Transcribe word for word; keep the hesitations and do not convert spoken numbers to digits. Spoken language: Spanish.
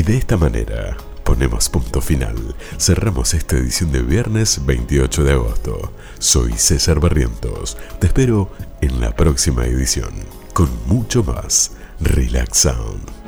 de esta manera ponemos punto final. Cerramos esta edición de viernes veintiocho de agosto. Soy César Barrientos. Te espero en la próxima edición con mucho más Relax Sound.